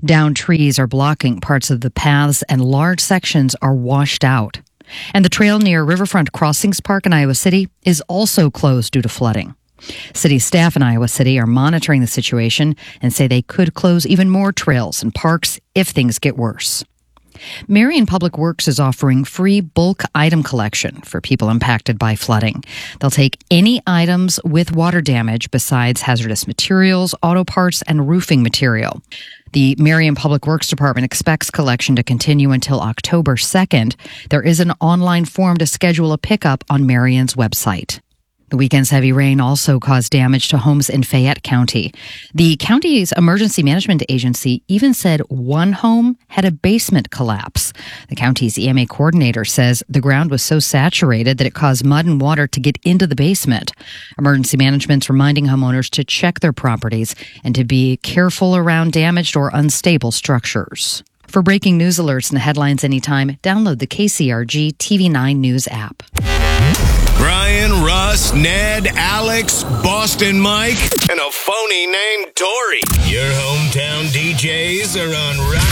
Downed trees are blocking parts of the paths and large sections are washed out. And the trail near Riverfront Crossings Park in Iowa City is also closed due to flooding. City staff in Iowa City are monitoring the situation and say they could close even more trails and parks if things get worse. Marion Public Works is offering free bulk item collection for people impacted by flooding. They'll take any items with water damage besides hazardous materials, auto parts, and roofing material. The Marion Public Works Department expects collection to continue until October 2nd. There is an online form to schedule a pickup on Marion's website. The weekend's heavy rain also caused damage to homes in Fayette County. The county's emergency management agency even said one home had a basement collapse. The county's EMA coordinator says the ground was so saturated that it caused mud and water to get into the basement. Emergency management's reminding homeowners to check their properties and to be careful around damaged or unstable structures. For breaking news alerts and headlines anytime, download the KCRG TV9 News app. Brian, Russ, Ned, Alex, Boston Mike, and a phony named Tori. Your hometown DJs are on